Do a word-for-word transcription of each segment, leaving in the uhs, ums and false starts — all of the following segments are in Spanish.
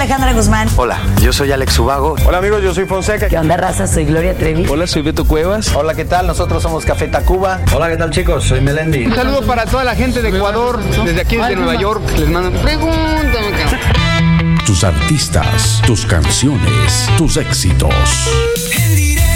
Alejandra Guzmán. Hola, yo soy Alex Ubago. Hola amigos, yo soy Fonseca. ¿Qué onda, raza? Soy Gloria Trevi. Hola, soy Beto Cuevas. Hola, ¿qué tal? Nosotros somos Café Tacuba. Hola, ¿qué tal, chicos? Soy Melendi. Un saludo para toda la gente de Ecuador, desde aquí, desde Nueva York. Les mando pregúntame, cabrón. Tus artistas, tus canciones, tus éxitos. En directo.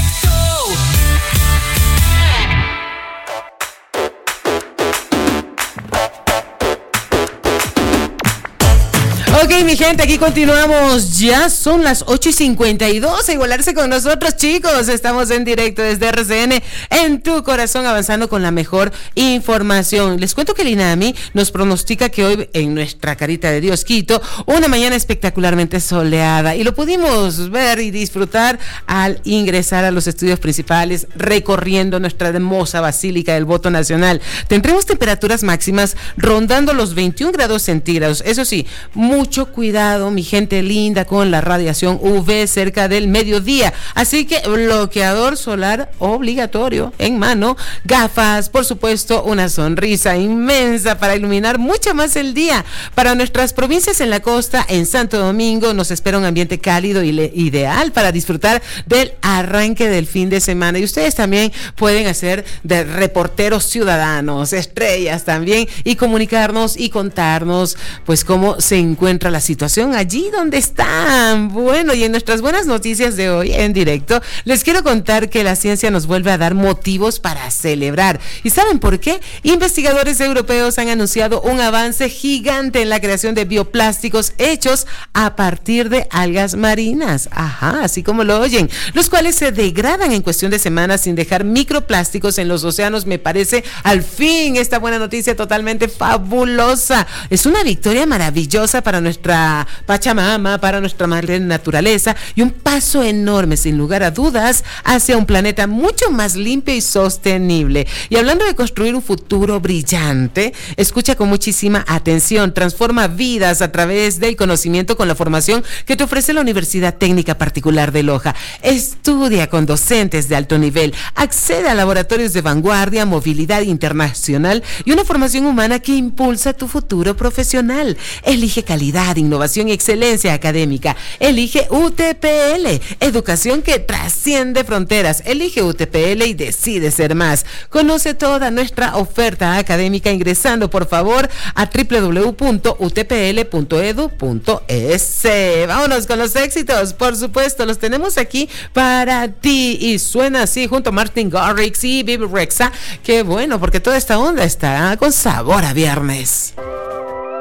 Ok, mi gente, aquí continuamos. Ya son las ocho y cincuenta y dos. A igualarse con nosotros, chicos. Estamos en directo desde R C N, en tu corazón, avanzando con la mejor información. Les cuento que el INAMI nos pronostica que hoy, en nuestra carita de Dios Quito, una mañana espectacularmente soleada. Y lo pudimos ver y disfrutar al ingresar a los estudios principales, recorriendo nuestra hermosa Basílica del Voto Nacional. Tendremos temperaturas máximas rondando los veintiún grados centígrados. Eso sí, mucho Mucho cuidado, mi gente linda, con la radiación U V cerca del mediodía. Así que bloqueador solar obligatorio en mano, gafas, por supuesto, una sonrisa inmensa para iluminar mucho más el día. Para nuestras provincias en la costa, en Santo Domingo, nos espera un ambiente cálido y le- ideal para disfrutar del arranque del fin de semana. Y ustedes también pueden hacer de reporteros ciudadanos, estrellas también, y comunicarnos y contarnos, pues, cómo se encuentra la situación allí donde están. Bueno, y en nuestras buenas noticias de hoy en directo, les quiero contar que la ciencia nos vuelve a dar motivos para celebrar. ¿Y saben por qué? Investigadores europeos han anunciado un avance gigante en la creación de bioplásticos hechos a partir de algas marinas. Ajá, así como lo oyen, los cuales se degradan en cuestión de semanas sin dejar microplásticos en los océanos. Me parece al fin esta buena noticia totalmente fabulosa. Es una victoria maravillosa para nuestra Pachamama, para nuestra madre naturaleza, y un paso enorme, sin lugar a dudas, hacia un planeta mucho más limpio y sostenible. Y hablando de construir un futuro brillante, escucha con muchísima atención. Transforma vidas a través del conocimiento con la formación que te ofrece la Universidad Técnica Particular de Loja. Estudia con docentes de alto nivel, accede a laboratorios de vanguardia, movilidad internacional y una formación humana que impulsa tu futuro profesional. Elige calidad, innovación y excelencia académica. Elige U T P L, educación que trasciende fronteras. Elige U T P L y decide ser más. Conoce toda nuestra oferta académica ingresando, por favor, a doble u doble u doble u punto u t p l punto e d u punto e s. Vámonos con los éxitos, por supuesto, los tenemos aquí para ti, y suena así junto a Martin Garrix y Bebe Rexha. Qué bueno, porque toda esta onda está con sabor a viernes.